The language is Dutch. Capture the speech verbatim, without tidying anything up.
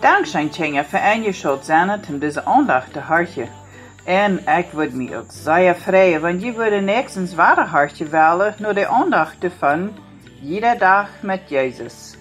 Dankzij dingen verein je zult zijn om deze aandacht te houden. En ik word me ook zeer vrij, want je wordt niks een zware hartje willen door de aandacht te van iedere dag met Jezus.